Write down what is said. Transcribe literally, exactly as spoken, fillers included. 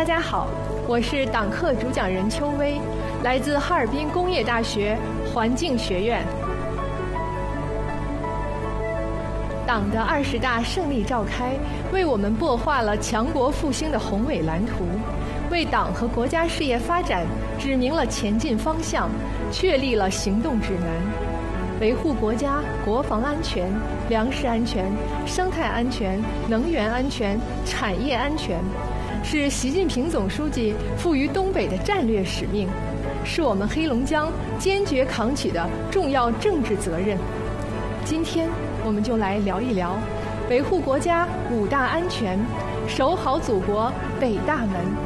大家好，我是党课主讲人邱薇，来自哈尔滨工业大学环境学院。党的二十大胜利召开，为我们擘画了强国复兴的宏伟蓝图，为党和国家事业发展指明了前进方向，确立了行动指南。维护国家国防安全、粮食安全、生态安全、能源安全、产业安全，是习近平总书记赋予东北的战略使命，是我们黑龙江坚决扛起的重要政治责任。今天我们就来聊一聊维护国家五大安全，守好祖国北大门。